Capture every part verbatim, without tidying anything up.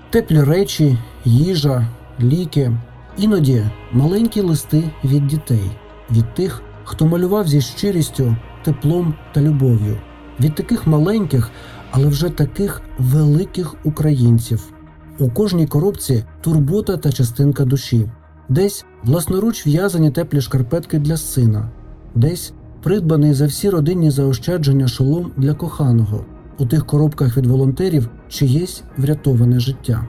Теплі речі, їжа, ліки. Іноді маленькі листи від дітей, від тих, хто малював зі щирістю, теплом та любов'ю. Від таких маленьких, але вже таких великих українців. У кожній коробці турбота та частинка душі. Десь власноруч в'язані теплі шкарпетки для сина. Десь придбаний за всі родинні заощадження шолом для коханого. У тих коробках від волонтерів чиєсь врятоване життя.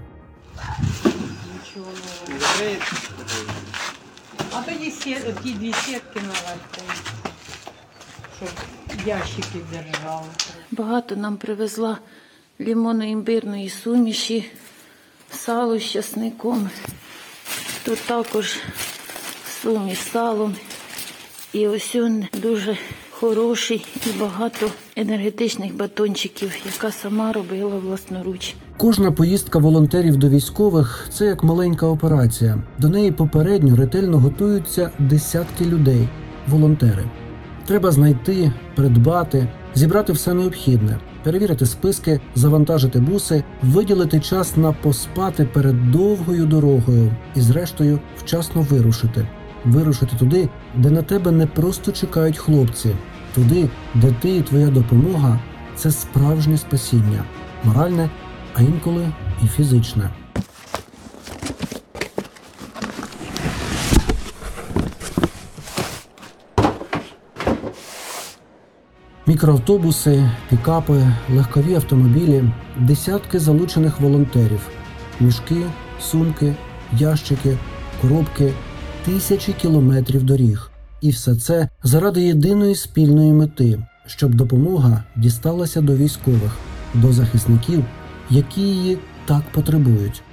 А тоді сє- ті дві сітки наверху, щоб ящики держали. Багато нам привезла лімонно-імбирної суміші, сало з часником. Тут також суміш з салом. І ось он дуже хороший і багато енергетичних батончиків, яка сама робила власноруч. Кожна поїздка волонтерів до військових – це як маленька операція. До неї попередньо ретельно готуються десятки людей – волонтери. Треба знайти, придбати, зібрати все необхідне, перевірити списки, завантажити буси, виділити час на поспати перед довгою дорогою і, зрештою, вчасно вирушити. Вирушити туди, де на тебе не просто чекають хлопці. Туди, де ти і твоя допомога – це справжнє спасіння. Моральне, а інколи і фізичне. Мікроавтобуси, пікапи, легкові автомобілі, десятки залучених волонтерів, мішки, сумки, ящики, коробки, тисячі кілометрів доріг. І все це заради єдиної спільної мети, щоб допомога дісталася до військових, до захисників, які її так потребують.